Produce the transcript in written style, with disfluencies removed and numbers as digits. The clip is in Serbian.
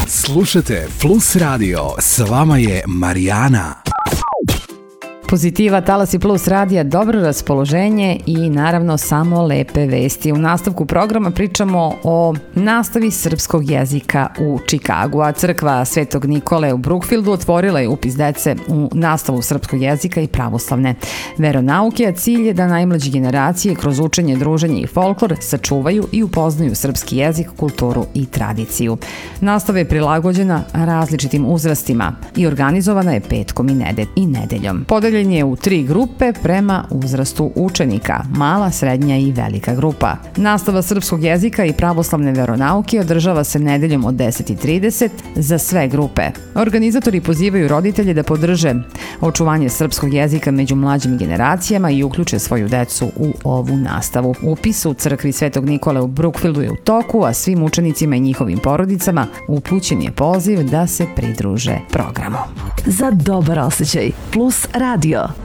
Slušajte Plus Radio, s vama je Marijana. Pozitiva, Talasi Plus radija, dobro raspoloženje i naravno samo lepe vesti. U nastavku programa pričamo o nastavi srpskog jezika u Čikagu, a crkva Svetog Nikole u Brookfieldu otvorila je upis dece u nastavu srpskog jezika i pravoslavne veronauke, a cilj je da najmlađe generacije kroz učenje, druženje i folklor sačuvaju i upoznaju srpski jezik, kulturu i tradiciju. Nastava je prilagođena različitim uzrastima i organizovana je petkom i nedeljom. Podeljen je u 3 grupe prema uzrastu učenika, mala, srednja i velika grupa. Nastava srpskog jezika i pravoslavne veronauke održava se nedeljom od 10:30 za sve grupe. Organizatori pozivaju roditelje da podrže očuvanje srpskog jezika među mlađim generacijama i uključe svoju decu u ovu nastavu. Upis u crkvi Svetog Nikole u Brookfieldu je u toku, a svim učenicima i njihovim porodicama upućen je poziv da se pridruže programu. Za dobar osjećaj, Plus Radio.